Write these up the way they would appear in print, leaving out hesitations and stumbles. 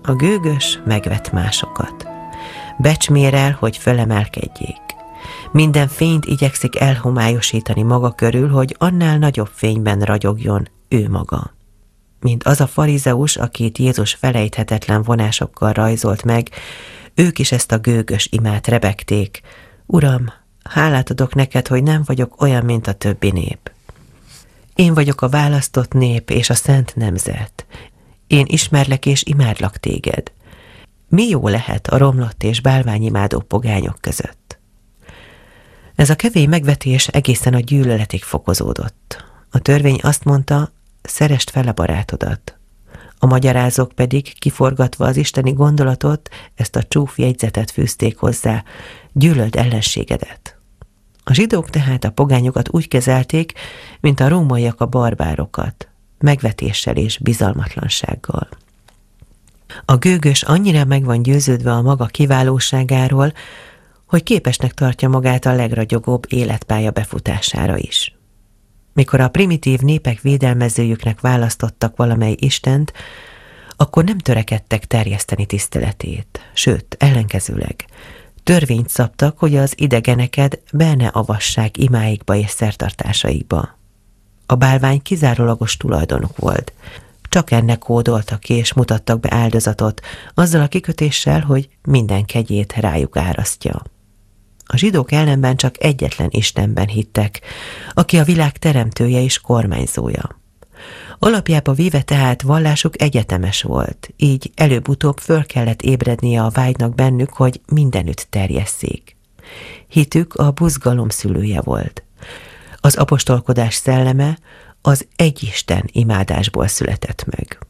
A gőgös megvet másokat. Becsmérel, hogy fölemelkedjék. Minden fényt igyekszik elhomályosítani maga körül, hogy annál nagyobb fényben ragyogjon ő maga. Mint az a farizeus, akit Jézus felejthetetlen vonásokkal rajzolt meg, ők is ezt a gőgös imát rebegték. Uram, hálát adok neked, hogy nem vagyok olyan, mint a többi nép. Én vagyok a választott nép és a szent nemzet. Én ismerlek és imádlak téged. Mi jó lehet a romlott és bálványimádó pogányok között? Ez a kevély megvetés egészen a gyűlöletig fokozódott. A törvény azt mondta, szeresd fel a barátodat. A magyarázók pedig, kiforgatva az isteni gondolatot, ezt a csúf jegyzetet fűzték hozzá, gyűlöld ellenségedet. A zsidók tehát a pogányokat úgy kezelték, mint a rómaiak a barbárokat, megvetéssel és bizalmatlansággal. A gőgös annyira meg van győződve a maga kiválóságáról, hogy képesnek tartja magát a legragyogóbb életpálya befutására is. Mikor a primitív népek védelmezőjüknek választottak valamely istent, akkor nem törekedtek terjeszteni tiszteletét, sőt, ellenkezőleg törvényt szabtak, hogy az idegeneket be ne avassák imáikba és szertartásaikba. A bálvány kizárólagos tulajdonuk volt. Csak ennek kódoltak és mutattak be áldozatot, azzal a kikötéssel, hogy minden kegyét rájuk árasztja. A zsidók ellenben csak egyetlen Istenben hittek, aki a világ teremtője és kormányzója. Alapjába véve tehát vallásuk egyetemes volt, így előbb-utóbb föl kellett ébrednie a vágynak bennük, hogy mindenütt terjesszék. Hitük a buzgalom szülője volt. Az apostolkodás szelleme az egyisten imádásból született meg.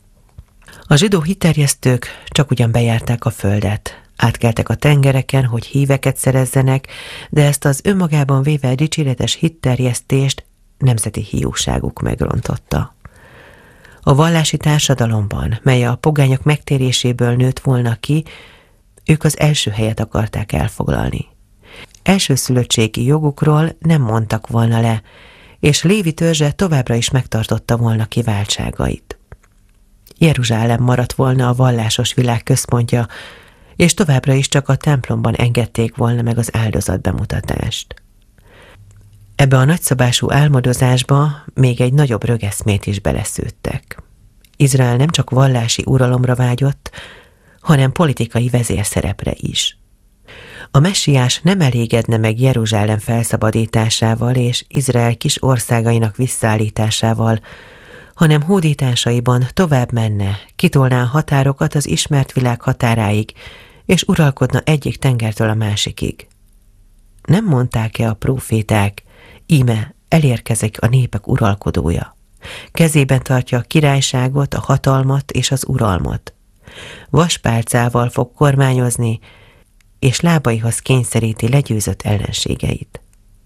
A zsidó hitterjesztők csak ugyan bejárták a földet, átkeltek a tengereken, hogy híveket szerezzenek, de ezt az önmagában véve dicséretes hitterjesztést nemzeti hiúságuk megrontotta. A vallási társadalomban, mely a pogányok megtéréséből nőtt volna ki, ők az első helyet akarták elfoglalni. Elsőszülöttségi jogukról nem mondtak volna le, és Lévi törzse továbbra is megtartotta volna kiváltságait. Jeruzsálem maradt volna a vallásos világ központja, és továbbra is csak a templomban engedték volna meg az áldozatbemutatást. Ebbe a nagyszabású álmodozásba még egy nagyobb rögeszmét is beleszőttek. Izrael nem csak vallási uralomra vágyott, hanem politikai vezérszerepre is. A messiás nem elégedne meg Jeruzsálem felszabadításával és Izrael kis országainak visszaállításával, hanem hódításaiban tovább menne, kitolná a határokat az ismert világ határáig, és uralkodna egyik tengertől a másikig. Nem mondták-e a próféták, íme elérkezik a népek uralkodója. Kezében tartja a királyságot, a hatalmat és az uralmat. Vaspálcával fog kormányozni, és lábaihoz kényszeríti legyőzött ellenségeit.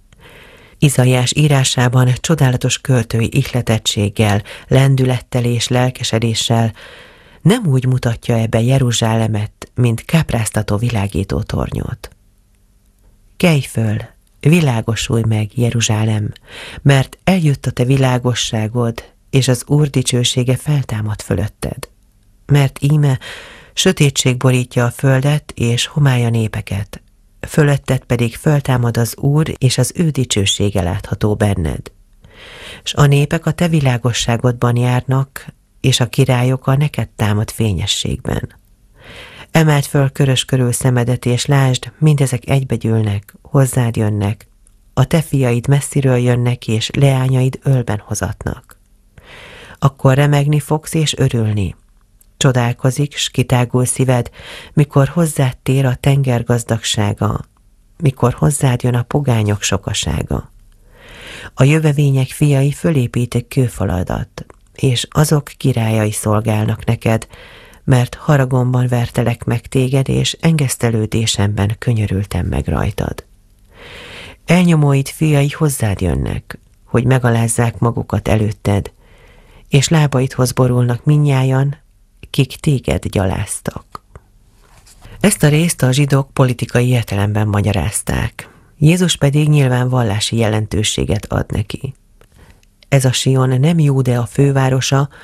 Izaiás írásában csodálatos költői ihletettséggel, lendülettel és lelkesedéssel nem úgy mutatja ebbe Jeruzsálemet, mint kápráztató világító tornyot. Kelj föl, világosulj meg, Jeruzsálem, mert eljött a te világosságod, és az Úr dicsősége feltámad fölötted. Mert íme sötétség borítja a földet, és homály a népeket, fölötted pedig föltámad az Úr, és az ő dicsősége látható benned. S a népek a te világosságodban járnak, és a királyok a neked támad fényességben. Emeld föl körös körül szemedet, és lásd, mindezek egybegyűlnek, hozzád jönnek, a te fiaid messziről jönnek, és leányaid ölben hozatnak. Akkor remegni fogsz, és örülni. Csodálkozik, s kitágul szíved, mikor hozzád tér a tenger gazdagsága, mikor hozzád jön a pogányok sokasága. A jövevények fiai fölépítik kőfaladat, és azok királyai szolgálnak neked, mert haragomban vertelek meg téged, és engesztelődésemben könyörültem meg rajtad. Elnyomóid fiai hozzád jönnek, hogy megalázzák magukat előtted, és lábaidhoz borulnak mindnyájan, kik téged gyaláztak. Ezt a részt a zsidók politikai értelemben magyarázták, Jézus pedig nyilván vallási jelentőséget ad neki. Ez a Sion nem Júdea fővárosa,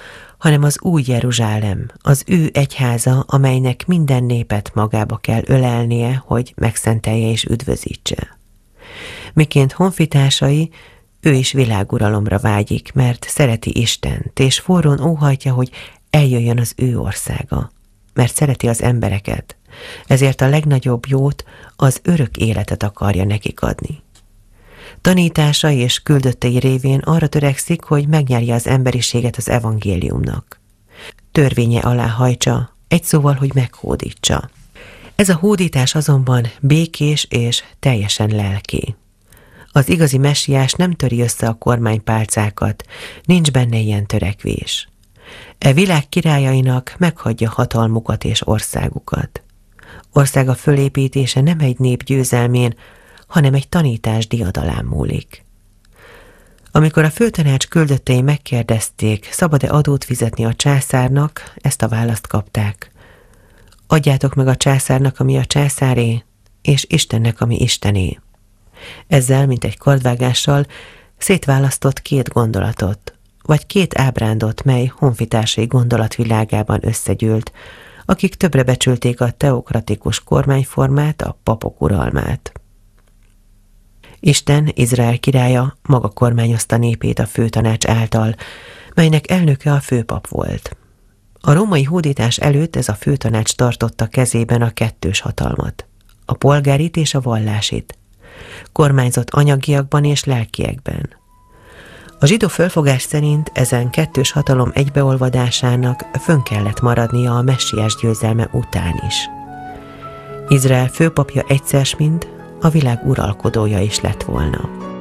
hanem az új Jeruzsálem, az ő egyháza, amelynek minden népet magába kell ölelnie, hogy megszentelje és üdvözítse. Miként honfitársai, ő is világuralomra vágyik, mert szereti Istent, és forrón óhajtja, hogy eljöjjön az ő országa, mert szereti az embereket, ezért a legnagyobb jót, az örök életet akarja nekik adni. Tanításai és küldöttei révén arra törekszik, hogy megnyerje az emberiséget az evangéliumnak. Törvénye alá hajtsa, egy szóval, hogy meghódítsa. Ez a hódítás azonban békés és teljesen lelki. Az igazi messiás nem töri össze a kormánypálcákat, nincs benne ilyen törekvés. E világ királyainak meghagyja hatalmukat és országukat. Országa fölépítése nem egy nép győzelmén, hanem egy tanítás diadalán múlik. Amikor a főtanács küldöttei megkérdezték, szabad-e adót fizetni a császárnak, ezt a választ kapták. Adjátok meg a császárnak, ami a császáré, és Istennek, ami Istené. Ezzel, mint egy kardvágással, szétválasztott két gondolatot, vagy két ábrándot, mely honfitársai gondolatvilágában összegyűlt, akik többre becsülték a teokratikus kormányformát, a papok uralmát. Isten, Izrael királya maga kormányozta népét a főtanács által, melynek elnöke a főpap volt. A római hódítás előtt ez a főtanács tartotta kezében a kettős hatalmat, a polgárit és a vallásit. Kormányzott anyagiakban és lelkiekben. A zsidó fölfogás szerint ezen kettős hatalom egybeolvadásának fönn kellett maradnia a messiás győzelme után is. Izrael főpapja egyszer mind a világ uralkodója is lett volna.